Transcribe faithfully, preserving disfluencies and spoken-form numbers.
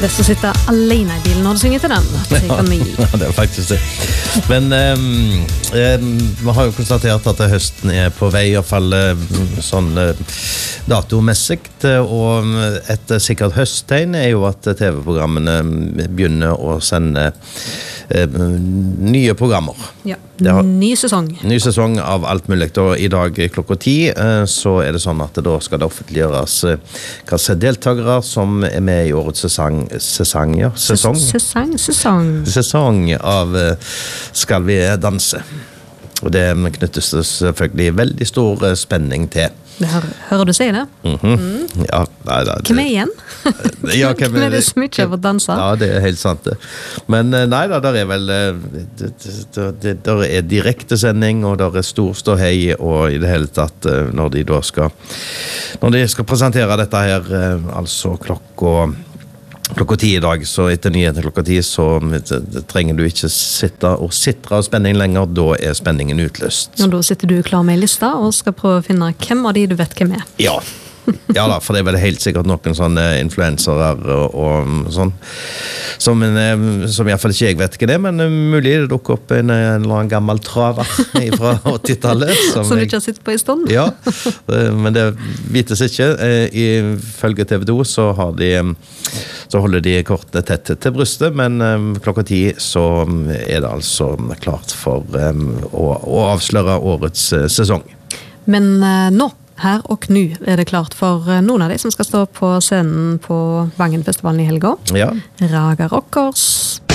best å sitte alene i bilen når du synger til den. Ja, det er faktisk det. Men um, um, vi har jo konstatert at høsten er på vei, i hvert fall uh, sånn uh, datomessigt, og et sikkert høsttegn er jo at T V-programmene begynner å sende uh, nye programmer. Ja, har, ny sesong. Ny sesong av alt mulig. Og i dag klokka ti uh, så er det sånn at da skal det offentliggjøres uh, hva er deltakere som er med i årets sesong, sesong, ja, sesong. Sesong, sesong. Sesong av uh, Skal vi danse. Og det knyttes selvfølgelig veldig stor spenning til. Det hører, hører du si det? Mm-hmm. Mm. Ja, nei, nei, hvem er igjen? Ja, hvem, hvem er det som ikke har fått danse? Ja, det er helt sant det. Men nei da, der er vel det, det, det, der er direktesending, og der er stor ståhei, og i det hele tatt når de da skal når de skal presentere dette her, altså klokka klokka ti i dag, så etter nyheten klokka ti, så trenger du ikke sitte og sitre av spenning lenger, da er spenningen utløst. Og da sitter du klar med en lista, og skal prøve å finne hvem av de du vet hvem er. Ja, ja da, for det er vel helt sikkert noen sånne influencerer og, og sånn, som, en, som i hvert fall ikke jeg vet ikke det, men mulig det dukker opp en, en eller annen gammel traver fra åttitallet. Som, som du ikke har sittet på i stund? Ja, men det vites ikke. Ifølge T V to så har de så holder de kortene tett til brystet, men um, klokka ti så er det altså klart for um, å, å avsløre årets uh, sesong. Men uh, nå, her og nå, er det klart for uh, noen av de som skal stå på scenen på Vangenfestivalen i helga. Ja. Raga Rockers.